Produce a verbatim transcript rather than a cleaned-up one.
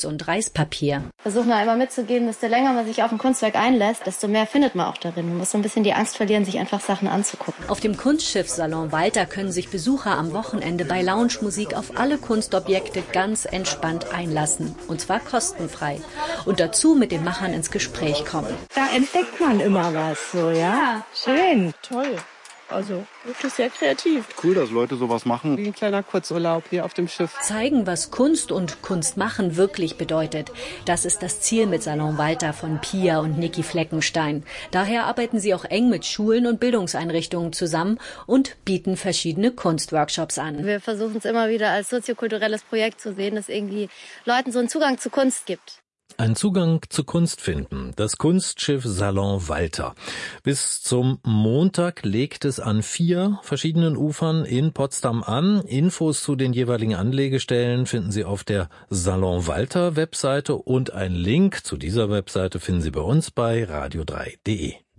Stifts und Reispapier. Versuchen wir einmal mitzugeben, desto länger man sich auf ein Kunstwerk einlässt, desto mehr findet man auch darin. Man muss so ein bisschen die Angst verlieren, sich einfach Sachen anzugucken. Auf dem Kunstschiff Salon Walter können sich Besucher am Wochenende bei Lounge-Musik auf alle Kunstobjekte ganz entspannt einlassen. Und zwar kostenfrei. Und dazu mit den Machern ins Gespräch kommen. Da entdeckt man immer was, so, ja? Ja. Schön. Toll. Also wirklich sehr kreativ. Cool, dass Leute sowas machen. Wie ein kleiner Kurzurlaub hier auf dem Schiff. Zeigen, was Kunst und Kunstmachen wirklich bedeutet. Das ist das Ziel mit Salon Walter von Pia und Niki Fleckenstein. Daher arbeiten sie auch eng mit Schulen und Bildungseinrichtungen zusammen und bieten verschiedene Kunstworkshops an. Wir versuchen es immer wieder als soziokulturelles Projekt zu sehen, das irgendwie Leuten so einen Zugang zu Kunst gibt. Ein Zugang zu Kunst finden. Das Kunstschiff Salon Walter. Bis zum Montag legt es an vier verschiedenen Ufern in Potsdam an. Infos zu den jeweiligen Anlegestellen finden Sie auf der Salon Walter Webseite und einen Link zu dieser Webseite finden Sie bei uns bei radio drei punkt de.